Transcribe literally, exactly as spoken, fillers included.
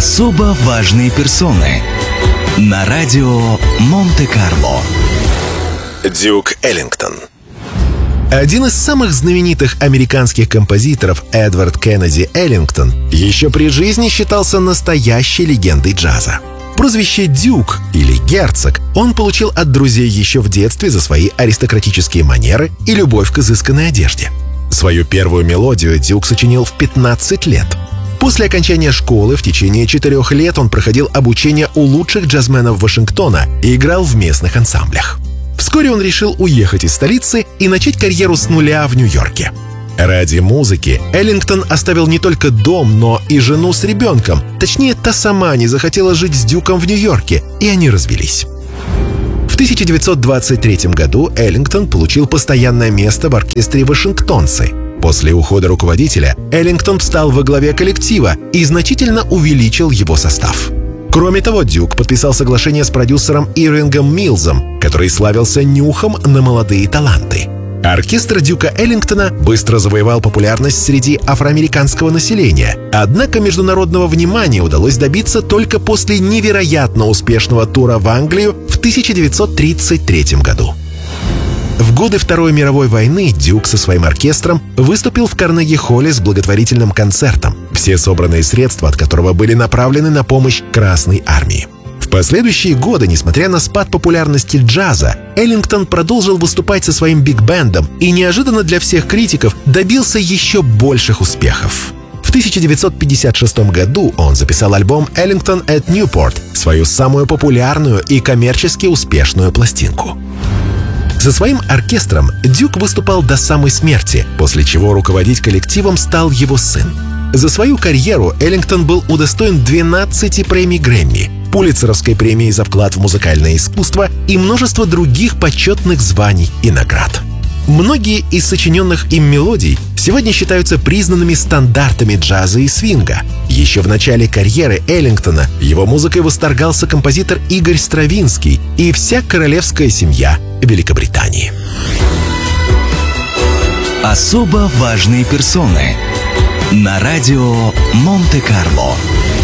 Особо важные персоны на радио Монте-Карло. Дюк Эллингтон. Один из самых знаменитых американских композиторов Эдвард Кеннеди Эллингтон еще при жизни считался настоящей легендой джаза. Прозвище «Дюк» или «Герцог» он получил от друзей еще в детстве за свои аристократические манеры и любовь к изысканной одежде. Свою первую мелодию Дюк сочинил в пятнадцать лет. После окончания школы в течение четырех лет он проходил обучение у лучших джазменов Вашингтона и играл в местных ансамблях. Вскоре он решил уехать из столицы и начать карьеру с нуля в Нью-Йорке. Ради музыки Эллингтон оставил не только дом, но и жену с ребенком. Точнее, та сама не захотела жить с Дюком в Нью-Йорке, и они развелись. В тысяча девятьсот двадцать третьем году Эллингтон получил постоянное место в оркестре «Вашингтонцы». После ухода руководителя Эллингтон встал во главе коллектива и значительно увеличил его состав. Кроме того, Дюк подписал соглашение с продюсером Ирвингом Милзом, который славился нюхом на молодые таланты. Оркестр Дюка Эллингтона быстро завоевал популярность среди афроамериканского населения, однако международного внимания удалось добиться только после невероятно успешного тура в Англию в тысяча девятьсот тридцать третьем году. В годы Второй мировой войны Дюк со своим оркестром выступил в Карнеги-холле с благотворительным концертом, все собранные средства от которого были направлены на помощь Красной армии. В последующие годы, несмотря на спад популярности джаза, Эллингтон продолжил выступать со своим биг-бендом и неожиданно для всех критиков добился еще больших успехов. В тысяча девятьсот пятьдесят шестом году он записал альбом «Ellington at Newport», свою самую популярную и коммерчески успешную пластинку. За своим оркестром Дюк выступал до самой смерти, после чего руководить коллективом стал его сын. За свою карьеру Эллингтон был удостоен двенадцати премий Грэмми, Пулитцеровской премии за вклад в музыкальное искусство и множество других почетных званий и наград. Многие из сочиненных им мелодий сегодня считаются признанными стандартами джаза и свинга. Еще в начале карьеры Эллингтона его музыкой восторгался композитор Игорь Стравинский и вся королевская семья Великобритании. Особо важные персоны на радио Монте-Карло.